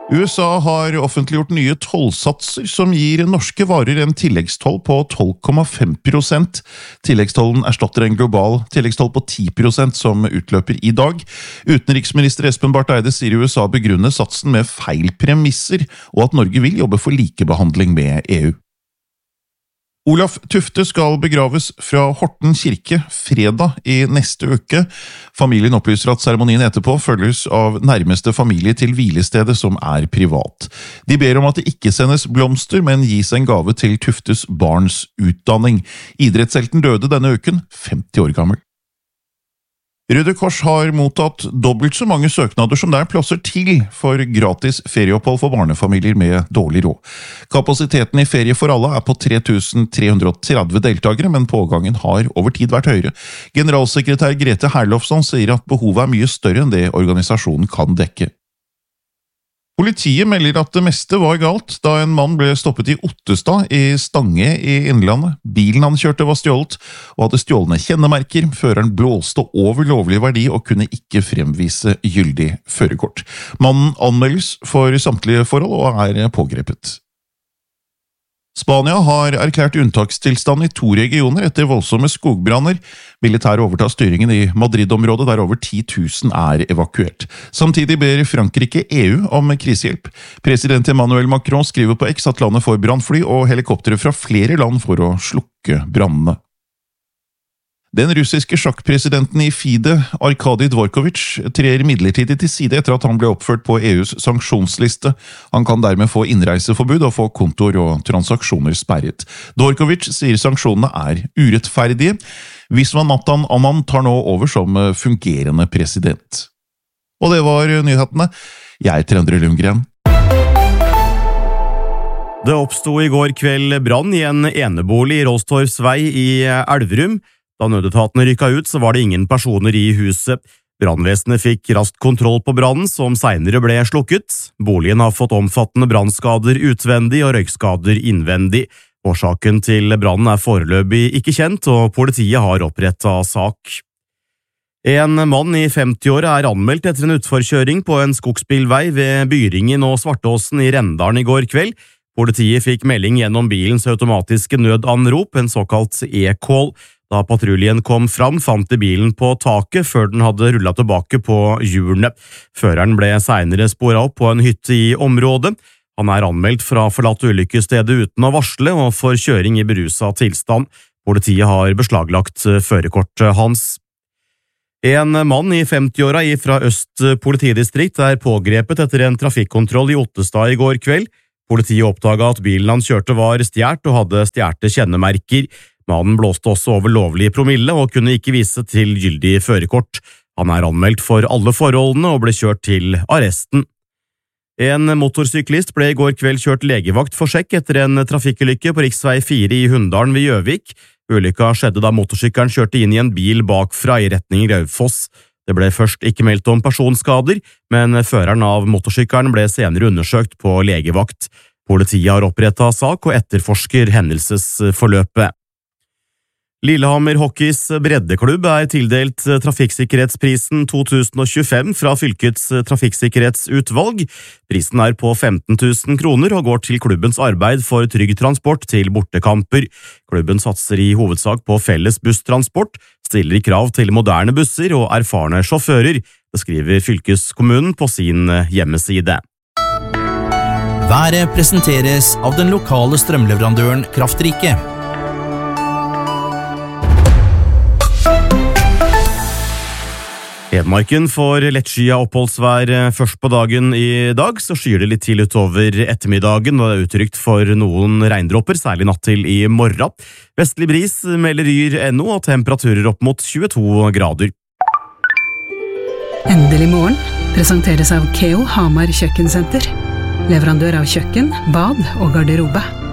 USA har offentliggjort nye tollsatser som gir norske varer en tilleggstoll på 12,5%. Tilleggstollen erstatter en global tilleggstoll på 10% som utløper i dag. Utenriksminister Espen Barth Eide sier USA begrunner satsen med feil premisser, og at Norge vil jobbe for likebehandling med EU. Olaf Tufte skal begraves fra Horten kirke fredag i neste uke. Familien opplyser at seremonien etterpå følges av nærmeste familie til hvilestedet som er privat. De ber om at det ikke sendes blomster, men gis en gave til Tuftes barns utdanning. Idrettshelten døde denne uken, 50 år gammel. Røde Kors har mottatt dobbelt så mange søknader som det er plasser til for gratis ferieopphold for barnefamilier med dårlig råd. Kapasiteten i Ferie for alle er på 3.330 deltakere, men pågangen har over tid vært høyere. Generalsekretær Grete Herlofsson sier at behovet er mye større enn det organisasjonen kan dekke. Politiet melder at det meste var galt da en mann ble stoppet i Ottestad i Stange i Innlandet. Bilen han kjørte var stjålet og hadde stjålne kjennemerker. Føreren blåste over lovlig verdi og kunne ikke fremvise gyldig førerkort. Mannen anmeldes for samtlige forhold og er pågrepet. Spania har erklært unntakstilstand i 2 regioner etter voldsomme skogbranner. Militæret overtar styringen i Madrid-området der over 10 000 er evakuert. Samtidig ber Frankrike EU om krisehjelp. President Emmanuel Macron skriver på X at landet får brannfly og helikoptere fra flere land for å slukke brannene. Den russiske sjakkpresidenten i FIDE, Arkadij Dvorkovich, trer midlertidig til side etter at han ble oppført på EUs sanksjonsliste. Han kan dermed få innreiseforbud og få kontoer og transaksjoner sperret. Dvorkovich sier sanksjonene er urettferdige. Viswanathan Anand tar nå over som fungerende president. Og det var nyhetene. Jeg heter Endre Lundgren. Det oppsto i går kveld brann i en enebolig i Rolstorffs vei i Elverum. Da nødetatene rykka ut, så var det ingen personer i huset. Brannvesenet fikk raskt kontroll på brannen, som senere ble slukket. Boligen har fått omfattende brannskader utvendig og røykskader innvendig. Årsaken til brannen er foreløpig ikke kjent, og politiet har opprettet sak. En mann i 50-åra er anmeldt etter en utforkjøring på en skogsbilvei ved Byringen og Svartåsen i Rendalen i går kveld. Politiet fikk melding gjennom bilens automatiske nødanrop, en såkalt e-call. Da patruljen kom fram, fant de bilen på taket før den hadde rullet tilbake på hjulene. Føreren ble senere sporet opp på en hytte i området. Han er anmeldt fra forlatt ulykkesstedet uten å varsle og for kjøring i beruset tilstand. Politiet har beslaglagt førerkortet hans. En mann i 50-åra fra Øst politidistrikt er pågrepet etter en trafikkontroll i Ottestad i går kveld. Politiet oppdaget at bilen han kjørte var stjert og hadde stjerte kjennemerker. Mannen blåste også over lovlig promille og kunne ikke vise til gyldig førerkort. Han er anmeldt for alle forholdene og ble kjørt til arresten. En motorsyklist ble i går kveld kjørt legevakt for sjekk etter en trafikkulykke på riksvei 4 i Hunndalen ved Gjøvik. Ulykka skjedde da motorsykkelen kjørte inn i en bil bakfra i retning Raufoss. Det ble først ikke meldt om personskader, men føreren av motorsykkelen ble senere undersøkt på legevakt. Politiet har opprettet sak og etterforsker hendelsesforløpet. Lillehammer Hockeys breddeklubb er tildelt Trafikksikkerhetsprisen 2025 fra fylkets trafikksikkerhetsutvalg. Prisen er på 15 000 kroner og går til klubbens arbeid for trygg transport til bortekamper. Klubben satser i hovedsak på felles busstransport, stiller krav til moderne busser og erfarne sjåfører, det skriver fylkeskommunen på sin hjemmeside. Været presenteres av den lokale strømleverandøren Kraftrike. Hedmarken får lettskyet oppholdsvær først på dagen i dag, så skyer det litt til utover ettermiddagen, og det er utrygt for noen regndråper, særlig natt til i morgen. Vestlig bris melder Yr.no og temperaturer opp mot 22 grader. Endelig morgen presenteres av Keo Hamar Kjøkkensenter. Leverandør av kjøkken, bad og garderobe.